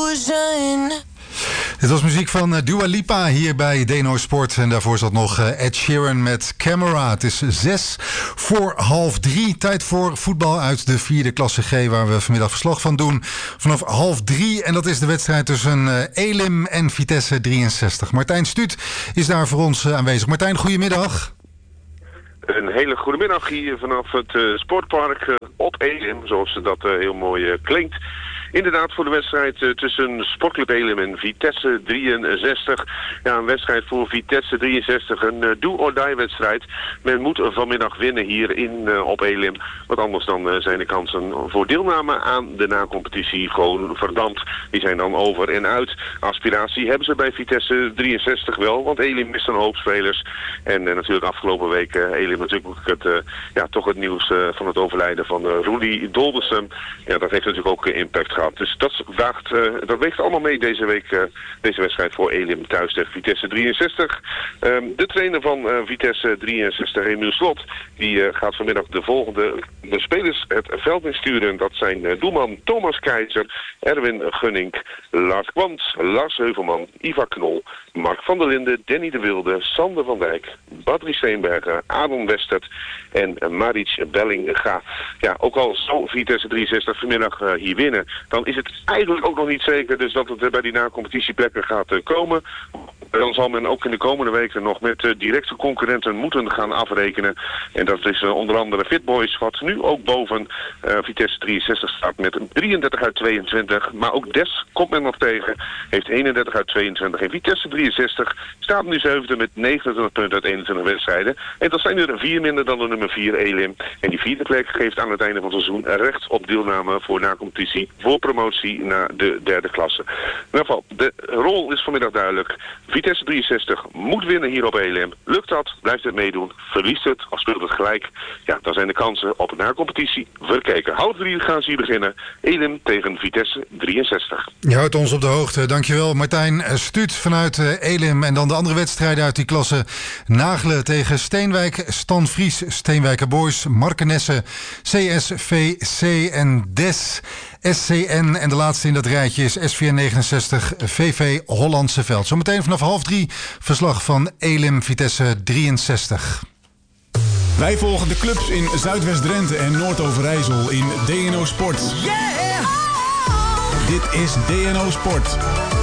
illusion. Dit was muziek van Dua Lipa hier bij DNO Sport. En daarvoor zat nog Ed Sheeran met Camera. Het is 2:06. Tijd voor voetbal uit de 4e klasse G, waar we vanmiddag verslag van doen. Vanaf 2:30. En dat is de wedstrijd tussen Elim en Vitesse 63. Martijn Stuut is daar voor ons aanwezig. Martijn, goedemiddag. Een hele goede middag hier vanaf het sportpark op Elim, zoals dat heel mooi klinkt. Inderdaad voor de wedstrijd tussen Sportclub Elim en Vitesse 63. Ja, een wedstrijd voor Vitesse 63. Een do-or-die wedstrijd. Men moet vanmiddag winnen hier op Elim. Want anders dan zijn de kansen voor deelname aan de na-competitie gewoon verdampt. Die zijn dan over en uit. Aspiratie hebben ze bij Vitesse 63 wel. Want Elim mist een hoop spelers. En natuurlijk afgelopen week Elim natuurlijk toch het nieuws van het overlijden van Rudy Dolbesem. Ja, dat heeft natuurlijk ook impact gehad. Dus dat weegt allemaal mee deze week, deze wedstrijd voor Elim thuis tegen Vitesse 63. De trainer van Vitesse 63, Emiel Slot, die gaat vanmiddag de volgende spelers het veld insturen. Dat zijn doelman Thomas Keizer, Erwin Gunning, Lars Kwant, Lars Heuvelman, Ivar Knol, Mark van der Linden, Danny de Wilde, Sander van Dijk, Badrie Steenbergen, Adon Westert en Maric Bellinga. Ja, ook al zou Vitesse 63 vanmiddag hier winnen, dan is het eigenlijk ook nog niet zeker dus dat het bij die na-competitieplekken gaat komen. Dan zal men ook in de komende weken nog met directe concurrenten moeten gaan afrekenen. En dat is onder andere Fit Boys, wat nu ook boven Vitesse 63 staat met 33 uit 22. Maar ook Des komt men nog tegen, heeft 31 uit 22. En Vitesse 63 staat nu 7e met 29 punten uit 21 wedstrijden. En dat zijn er 4 minder dan de nummer 4 Elim. En die 4e plek geeft aan het einde van het seizoen recht op deelname voor na-competitie, voor promotie naar de 3e klasse. In ieder geval, de rol is vanmiddag duidelijk. Vitesse 63 moet winnen hier op Elim. Lukt dat, blijft het meedoen. Verliest het, of speelt het gelijk, ja, dan zijn de kansen op na-competitie verkeken. Houd 3 gaan ze hier beginnen. Elim tegen Vitesse 63. Je houdt ons op de hoogte. Dankjewel Martijn Stuut vanuit Elim. En dan de andere wedstrijden uit die klasse. Nagelen tegen Steenwijk, Stan Fries, Steenwijker Boys, Markenesse, CSVC en Des. SCN en de laatste in dat rijtje is SVN 69 VV Hollandse Veld. Zometeen vanaf 2:30 verslag van Elim Vitesse 63. Wij volgen de clubs in Zuidwest-Drenthe en Noord-Overijssel in DNO Sport. Yeah! Dit is DNO Sport.